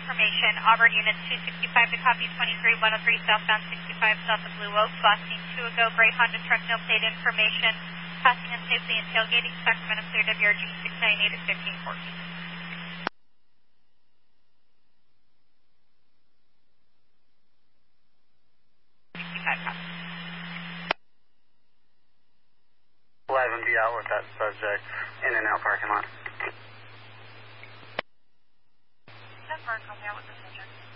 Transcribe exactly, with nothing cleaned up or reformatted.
information. Auburn Units two sixty-five to copy twenty-three one oh three southbound sixty-five south of Blue Oak. Last seen two ago, gray Honda truck, no plate information. Passing in safely and tailgating. Sacramento clear W R G six nine eight at fifteen fourteen. sixty-five copy. eleven, be out with that subject in and out parking lot. ten four, call me out with the subject.